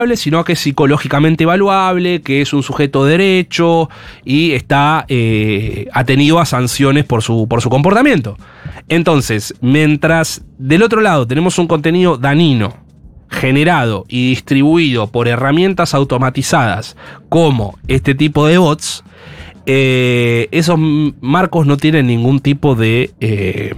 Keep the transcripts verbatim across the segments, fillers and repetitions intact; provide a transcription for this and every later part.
sino que es psicológicamente evaluable, que es un sujeto de derecho y está eh, atenido a sanciones por su, por su comportamiento. Entonces, mientras del otro lado tenemos un contenido dañino, generado y distribuido por herramientas automatizadas como este tipo de bots, eh, esos marcos no tienen ningún tipo de eh,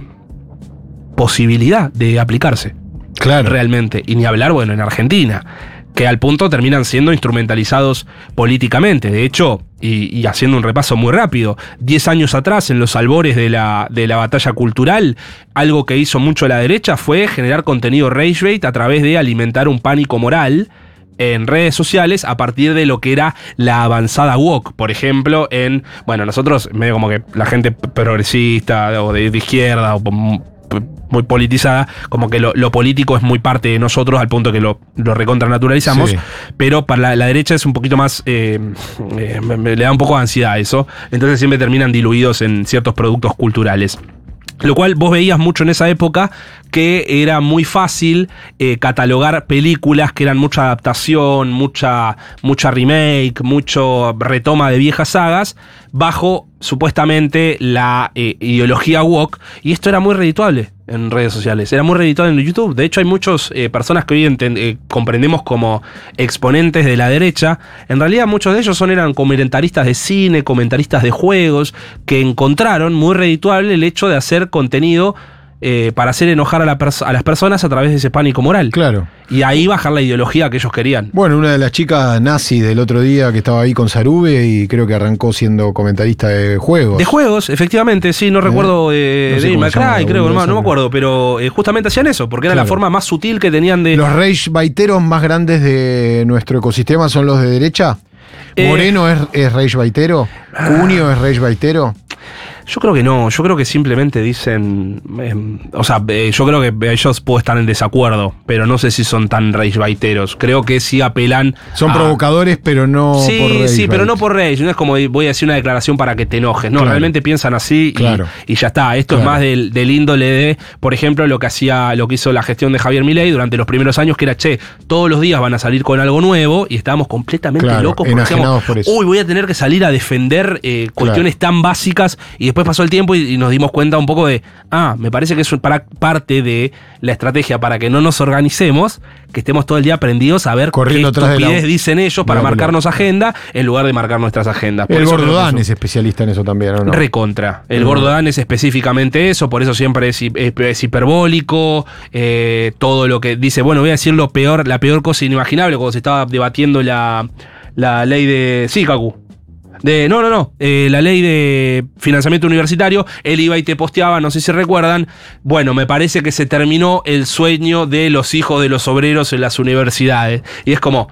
posibilidad de aplicarse. Claro. Realmente. Y ni hablar, bueno, en Argentina, que al punto terminan siendo instrumentalizados políticamente. De hecho, y, y haciendo un repaso muy rápido, diez años atrás, en los albores de la, de la batalla cultural, algo que hizo mucho la derecha fue generar contenido ragebait a través de alimentar un pánico moral en redes sociales a partir de lo que era la avanzada woke. Por ejemplo, en, bueno, nosotros, medio como que la gente progresista o de, de izquierda o muy politizada, como que lo, lo político es muy parte de nosotros al punto que lo, lo recontranaturalizamos, sí. Pero para la, la derecha es un poquito más, eh, eh, me, me, le da un poco de ansiedad eso, entonces siempre terminan diluidos en ciertos productos culturales. Lo cual vos veías mucho en esa época que era muy fácil eh, catalogar películas que eran mucha adaptación, mucha, mucha remake, mucho retoma de viejas sagas, bajo supuestamente la eh, ideología woke, y esto era muy redituable en redes sociales, era muy redituable en YouTube. De hecho, hay muchas eh, personas que hoy enten, eh, comprendemos como exponentes de la derecha. En realidad, muchos de ellos son, eran comentaristas de cine, comentaristas de juegos, que encontraron muy redituable el hecho de hacer contenido eh, para hacer enojar a, la pers- a las personas a través de ese pánico moral. Claro. Y ahí bajar la ideología que ellos querían. Bueno, una de las chicas nazi del otro día que estaba ahí con Sarube y creo que arrancó siendo comentarista de juegos. De juegos, efectivamente, sí, no recuerdo eh, no sé de Macray, creo, no, no me acuerdo, pero eh, justamente hacían eso, porque era claro. La forma más sutil que tenían de... ¿Los ragebaiteros más grandes de nuestro ecosistema son los de derecha? Eh, ¿Moreno es, es ragebaitero? ¿Cunio es ragebaitero? Yo creo que no, yo creo que simplemente dicen, eh, o sea, eh, yo creo que ellos pueden estar en desacuerdo, pero no sé si son tan ragebaiteros. Creo que sí apelan. Son a, provocadores, pero no sí, por rage. Sí, pero no por rage. No es como voy a decir una declaración para que te enojes. No, claro. Realmente piensan así y, claro. y ya está. Esto claro. es más del, del índole de, por ejemplo, lo que hacía, lo que hizo la gestión de Javier Milei durante los primeros años, que era, che, todos los días van a salir con algo nuevo, y estábamos completamente claro, locos porque decíamos, por eso. uy, voy a tener que salir a defender eh, cuestiones claro. tan básicas, y después pasó el tiempo y, y nos dimos cuenta un poco de, ah, me parece que es para, parte de la estrategia para que no nos organicemos, que estemos todo el día prendidos a ver corriendo qué estupidez la... dicen ellos para no, marcarnos no. agenda, en lugar de marcar nuestras agendas. Por el Gordo Dan es especialista en eso también, ¿o no? Recontra. El uh-huh. Gordo Dan es específicamente eso, por eso siempre es, es, es hiperbólico, eh, todo lo que dice, bueno, voy a decir lo peor, la peor cosa inimaginable, cuando se estaba debatiendo la, la ley de... Sí, Kaku. De, no, no, no, eh, la ley de financiamiento universitario, él iba y te posteaba, no sé si recuerdan, bueno, me parece que se terminó el sueño de los hijos de los obreros en las universidades. Y es como,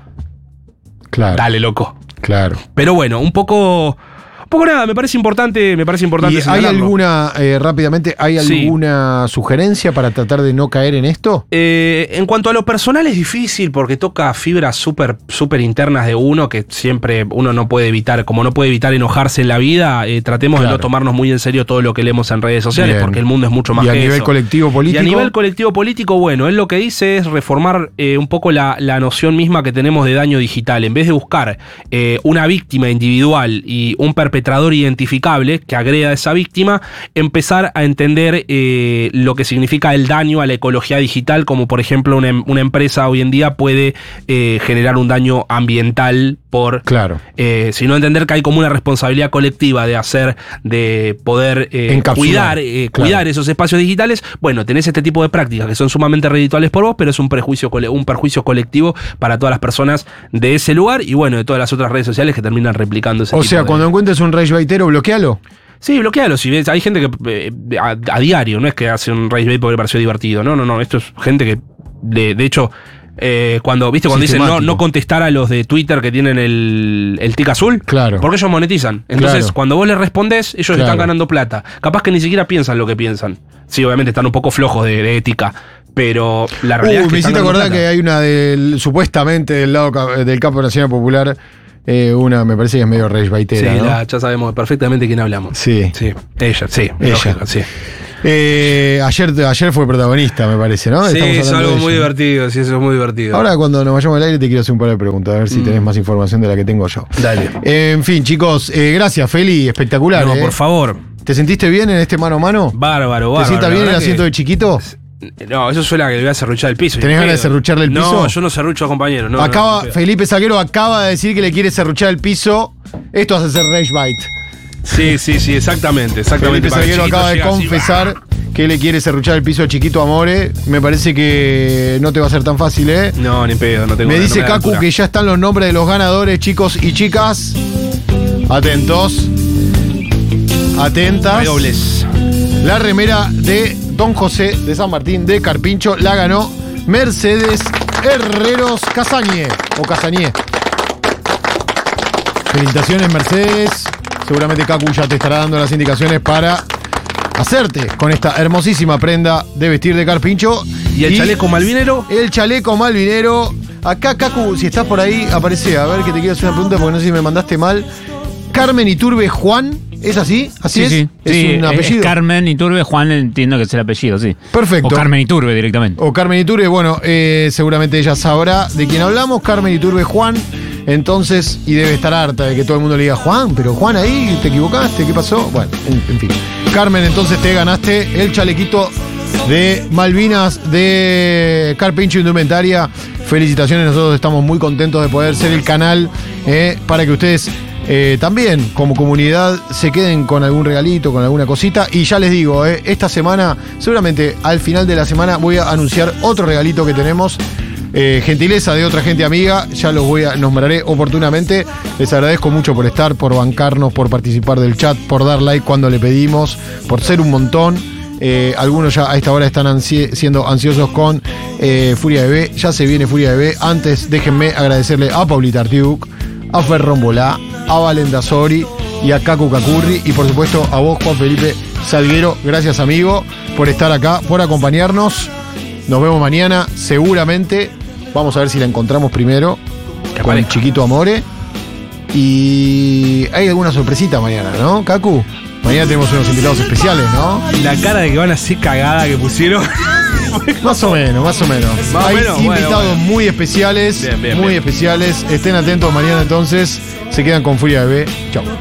claro, dale, loco. Claro. Pero bueno, un poco... Poco nada, me parece importante, me parece importante. ¿Y hay alguna, eh, rápidamente, hay alguna sí. sugerencia para tratar de no caer en esto? Eh, en cuanto a lo personal es difícil porque toca fibras súper súper internas de uno que siempre uno no puede evitar, como no puede evitar enojarse en la vida, eh, tratemos claro. de no tomarnos muy en serio todo lo que leemos en redes sociales. Bien. Porque el mundo es mucho más que eso. ¿Y a nivel eso. colectivo político? Y a nivel colectivo político, bueno, él lo que dice es reformar eh, un poco la, la noción misma que tenemos de daño digital. En vez de buscar eh, una víctima individual y un perpetrador identificable que agreda a esa víctima, empezar a entender eh, lo que significa el daño a la ecología digital, como por ejemplo una, una empresa hoy en día puede eh, generar un daño ambiental por... Claro. Eh, sino entender que hay como una responsabilidad colectiva de hacer, de poder eh, cuidar, eh, claro. cuidar esos espacios digitales. Bueno, tenés este tipo de prácticas que son sumamente redituales por vos, pero es un prejuicio, un perjuicio colectivo para todas las personas de ese lugar y bueno, de todas las otras redes sociales que terminan replicando ese o tipo sea, de... cuando encuentres un ragebaitero, bloquealo. Sí, bloquealo. Si ves, hay gente que eh, a, a diario, no es que hace un ragebait porque le pareció divertido. No, no, no. Esto es gente que, de, de hecho, eh, cuando viste cuando dicen no, no contestar a los de Twitter que tienen el, el tic azul, claro. porque ellos monetizan. Entonces, claro. cuando vos les respondés, ellos claro. están ganando plata. Capaz que ni siquiera piensan lo que piensan. Sí, obviamente están un poco flojos de, de ética. Pero la realidad uh, es que me hiciste acordar plata. Que hay una del supuestamente del lado del Campo Nacional Popular. Eh, una, me parece que es medio ragebaitera, sí, ¿no? la, ya sabemos perfectamente de quién hablamos. Sí. Sí, ella, sí. Ella. Lógico, sí. Eh, ayer, ayer fue protagonista, me parece, ¿no? Sí, Estamos es hablando algo de muy ella. divertido, sí, eso es muy divertido. Ahora cuando nos vayamos al aire te quiero hacer un par de preguntas, a ver si Mm. tenés más información de la que tengo yo. Dale. Eh, en fin, chicos, eh, gracias, Feli, espectacular. No, eh. por favor. ¿Te sentiste bien en este mano a mano? Bárbaro, bárbaro. ¿Te sientas la bien el verdad asiento que- de chiquito? No, eso suena que le voy a serruchar el piso. ¿Tenés ni ganas de pedo. serrucharle el piso? No, yo no serrucho a compañeros. No, acaba, no, ni pedo. Felipe Zaguero acaba de decir que le quiere serruchar el piso. Esto hace ser Rage Bite. Sí, sí, sí, exactamente. exactamente Felipe Para que Zaguero Chiquito acaba de llegue así, confesar que le quiere serruchar el piso a Chiquito Amore. Me parece que no te va a ser tan fácil, ¿eh? No, ni pedo, no tengo Me no dice da Cacu altura. que ya están los nombres de los ganadores, chicos y chicas. Atentos. Atentas. Redobles. La remera de Don José de San Martín de Carpincho la ganó Mercedes Herreros Casañe o Casañé. Felicitaciones, Mercedes. Seguramente Cacu ya te estará dando las indicaciones para hacerte con esta hermosísima prenda de vestir de Carpincho. ¿Y el chaleco malvinero? El chaleco malvinero. Acá, Cacu, si estás por ahí, aparece. A ver, que te quiero hacer una pregunta porque no sé si me mandaste mal. Carmen Iturbe Juan, ¿es así? ¿Así Sí, es? sí. ¿Es Sí, un es- apellido? es Carmen Iturbe, Juan entiendo que es el apellido, sí. Perfecto. O Carmen Iturbe directamente. O Carmen Iturbe, bueno, eh, seguramente ella sabrá de quién hablamos. Carmen Iturbe Juan. Entonces, y debe estar harta de que todo el mundo le diga, Juan, pero Juan ahí, te equivocaste, ¿qué pasó? Bueno, en, en fin. Carmen, entonces te ganaste el chalequito de Malvinas de Carpincho Indumentaria. Felicitaciones, nosotros estamos muy contentos de poder ser el canal eh, para que ustedes eh, también, como comunidad, se queden con algún regalito, con alguna cosita. Y ya les digo, eh, esta semana, seguramente al final de la semana, voy a anunciar otro regalito que tenemos. Eh, gentileza de otra gente amiga, ya los voy a nombraré oportunamente. Les agradezco mucho por estar, por bancarnos, por participar del chat, por dar like cuando le pedimos, por ser un montón. Eh, algunos ya a esta hora están ansi- siendo ansiosos con eh, Furia Bebé. Ya se viene Furia Bebé. Antes, déjenme agradecerle a Paulita Artiuk, a Ferron Bolá, a Valenda Sori y a Cacu Cacurri. Y por supuesto a vos, Juan Felipe Salguero. Gracias, amigo, por estar acá, por acompañarnos. Nos vemos mañana, seguramente. Vamos a ver si la encontramos primero Que con aparezca. Chiquito Amore. Y hay alguna sorpresita mañana, ¿no, Cacu? Mañana tenemos unos invitados especiales, ¿no? La cara de que van así cagada que pusieron. Más o menos, más o menos. Más o hay menos, bueno, invitados bueno. muy especiales, Bien, bien, muy bien. especiales. Estén atentos mañana entonces. Se quedan con Furia Bebé. Chau.